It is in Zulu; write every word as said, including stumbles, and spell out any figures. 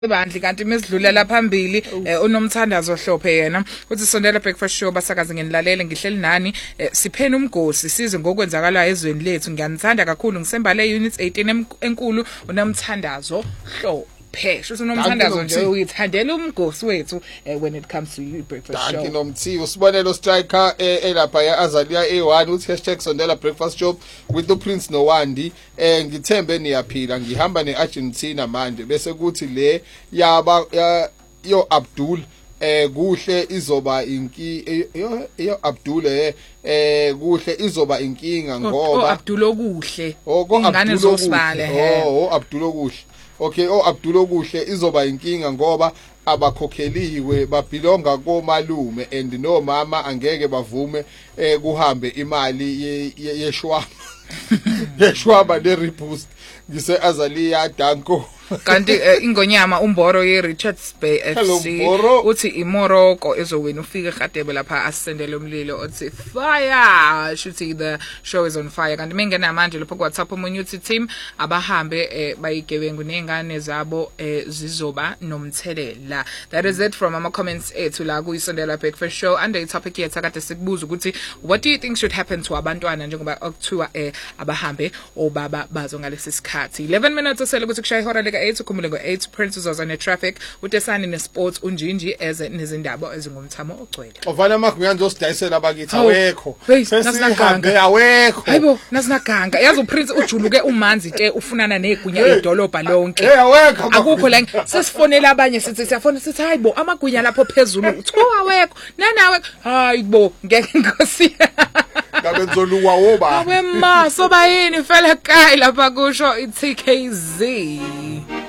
Bandli kanti mesidlulela phambili unomthandazo Hlophe yena uthi sondela breakfast show basakaze ngenilalele ngihleli nani siphena umgosi size ngokwenzakalayo ezweni lethu ngiyanithanda kakhulu ngisembale unit eighteen enkulu unomthandazo Hlophe sho unomthandazo nje uyithandela umgosi wethu when it comes to you breakfast show. Danki nomthiyo sibonelo striker elapha ya Azalia A one uthi hashtag sondela breakfast show with the Prince Nowandi eh ngithembe niyaphila ngihamba neArgentina manje bese kuthi le yaba yo Abdul eh kuhle izoba inki yo Abdul eh kuhle izoba inkinga ngoba oh Abdul okuhle ingane zosibale oh Abdul okuhle okay oh Abdul okuhle izoba inkinga ngoba abakhokheliwe babhilonga komalume and no mama angeke bavume eh kuhambe imali yeshwaba yeshwaba le reboost ngise Azalia Danko kanti ingonyama umboro ye Richards Bay F C uthi iMorocco ezowena ufike eGadebe lapha asendele umlilo uthi fire shuthi the show is on fire kanti mengena manje lapho ku WhatsApp umunye uthi team abahambe bayigebengu nengane zabo zizoba nomthelela. That is it from ama comments ethu la ku isondela breakfast show and the topic yethu kade sikubuza ukuthi what do you think should happen to abantwana njengoba okuthiwa abahambe obaba bazo ngalesi sikhathi. eleven minutes osele ukuthi kushaya ihora leka eight ukhumule ngo eight Prince uzozana traffic utesani ne sports unjinji eze nezindaba ezingumthamo ogcwele. Ovana makuyanzo sidayisela abakithi awekho. Nasinagambe awekho. Hayibo nasinaganga yazi uPrince ujuluke umanzi ke ufunana negunya edolobha lonke. Hey awekho. Akukho la sesifonela abanye sithi siyafona sithi hayibo amagunya lapho phezulu uthiwa awekho nanawe hayibo ngeke inkosi ngabenzoluwa woba awe ma soba yini fela kai lapha kusho iTKZ.